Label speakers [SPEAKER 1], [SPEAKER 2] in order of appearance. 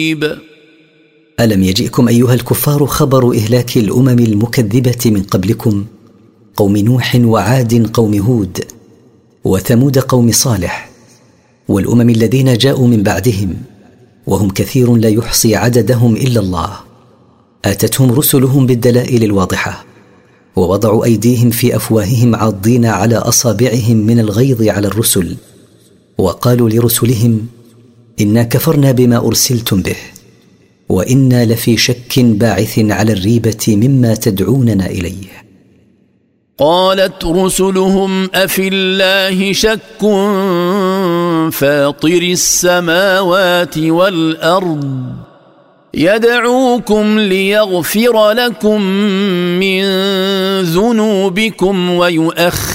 [SPEAKER 1] ألم يجئكم أيها الكفار خبر إهلاك الأمم المكذبة من قبلكم، قوم نوح وعاد قوم هود وثمود قوم صالح، والأمم الذين جاءوا من بعدهم وهم كثير لا يحصي عددهم إلا الله، آتتهم رسلهم بالدلائل الواضحة، ووضعوا أيديهم في أفواههم عاضين على أصابعهم من الغيظ على الرسل، وقالوا لرسلهم: إنا كفرنا بما أرسلتم به، وإنا لفي شك باعث على الريبة مما تدعوننا إليه.
[SPEAKER 2] قالت رسلهم: أفي الله شك فاطر السماوات والأرض يدعوكم ليغفر لكم من ذنوبكم